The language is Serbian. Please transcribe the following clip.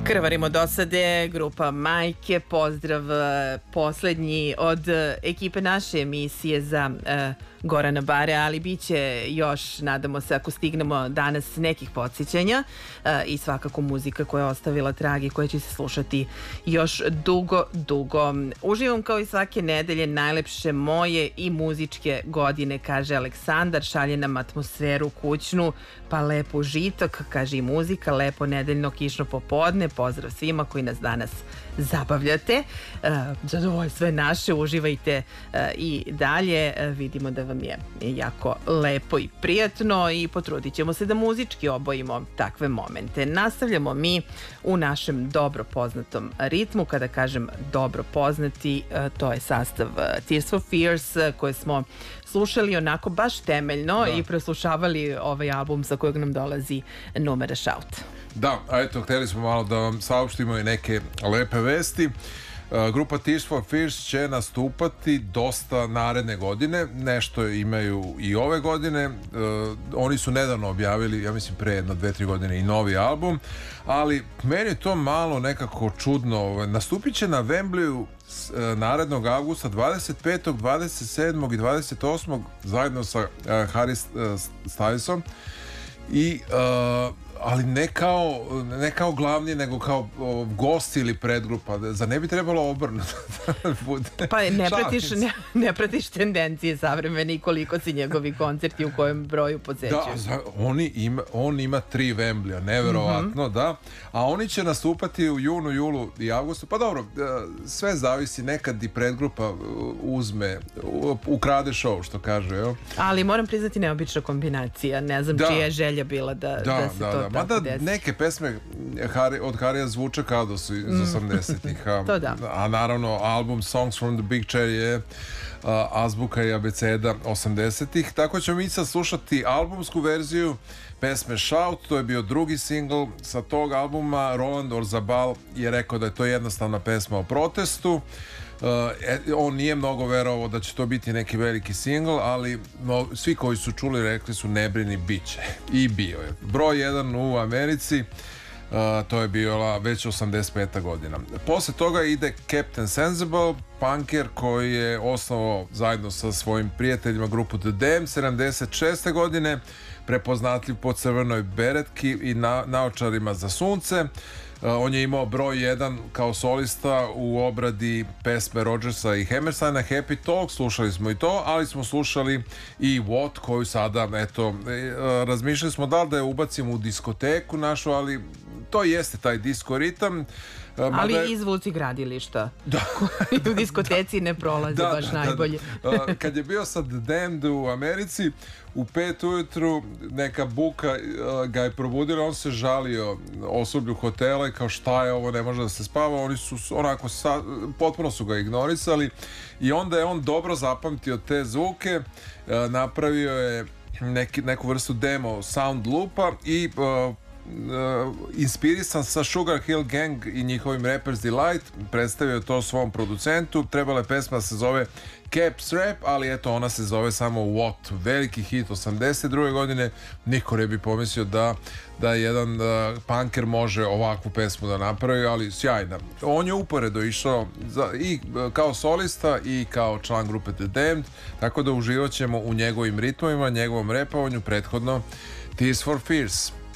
Krvarimo dosade, grupa Majke, pozdrav poslednji od ekipe naše emisije za Gorana Bare, ali bit će još, nadamo se, ako stignemo danas, nekih podsjećanja i svakako muzika koja je ostavila trag i koja će se slušati još dugo, dugo. Uživam kao i svake nedelje, najlepše moje i muzičke godine, kaže Aleksandar, šalje nam atmosferu kućnu, pa lepo užitak, kaže i muzika, lepo nedeljno kišno popodne, pozdrav svima koji nas danas zabavljate, zadovoljstvo je naše, uživajte i dalje, vidimo da vam je jako lepo i prijatno i potrudit ćemo se da muzički obojimo takve momente. Nastavljamo mi u našem dobro poznatom ritmu. Kada kažem dobro poznati, to je sastav Tears for Fears koje smo slušali onako baš temeljno i preslušavali ovaj album sa kojeg nam dolazi numera Shout. Da, a eto, hteli smo malo da vam saopštimo i neke lepe vesti. Grupa Tears for Fears će nastupati dosta naredne godine, nešto imaju i ove godine. Oni su nedavno objavili, ja mislim pre jedno 2-3 godine, i novi album, ali meni je to malo nekako čudno. Nastupit će na Wembleyu narednog avgusta 25., 27. i 28. zajedno sa Harry Stylesom i ali ne kao glavni, nego kao gost ili predgrupa. Zar ne bi trebalo obrnuto da bude? Pa ne pratiš tendencije savremene i koliko si njegovi koncerti u kojem broju podsećaju. Da, on ima 3 Wembleya, neverovatno, da. A oni će nastupati u junu, julu i avgustu. Pa dobro, sve zavisi, nekad i predgrupa ukrade show, što kaže, jel? Ali moram priznati, neobična kombinacija. Ne znam čija je želja bila da se to mada neke pesme od Harrya zvuče kao da su iz 80-ih. A naravno album Songs from the Big Chair je azbuka i abeceda 80-ih. Tako ćemo mi sad slušati albumsku verziju pesme Shout. To je bio drugi singl sa tog albuma. Roland Orzabal je rekao da je to jednostavna pesma o protestu. On nije mnogo verovao da će to biti neki veliki singl, ali svi koji su čuli rekli su ne brini, bit će. I bio je. Broj 1 u Americi, to je bila već 85. godina. Posle toga ide Captain Sensible, punker koji je osnovao zajedno sa svojim prijateljima grupu The Damned 76. godine, prepoznatljiv po crvenoj beretki i naočarima za sunce. On je imao broj 1 kao solista u obradi pesme Rodgersa i Hammersteina, Happy Talk, slušali smo i to, ali smo slušali i What, koju sada, eto, razmišljali smo da li da je ubacimo u diskoteku našu, ali to jeste taj disko ritam. Ali i zvuci gradilišta koji u diskoteci ne prolaze baš najbolje. Kad je bio sad Damned u Americi, u 5 ujutru neka buka ga je probudila, on se žalio osoblju hotela i kao šta je ovo, ne može da se spava. Oni su onako potpuno su ga ignorisali i onda je on dobro zapamtio te zvuke, napravio je neku vrstu demo sound loopa i inspirisan sa Sugar Hill Gang i njihovim Rapper's Delight, predstavio to svom producentu. Trebala je pesma da se zove Caps Rap, ali eto, ona se zove samo What. Veliki hit 82. godine. Niko ne bi pomislio da jedan punker može ovakvu pesmu da napravi, ali sjajna. On je uporedo išao i kao solista i kao član grupe The Damned, tako da uživat ćemo u njegovim ritmovima, njegovom repovanju, prethodno Tears for Fears.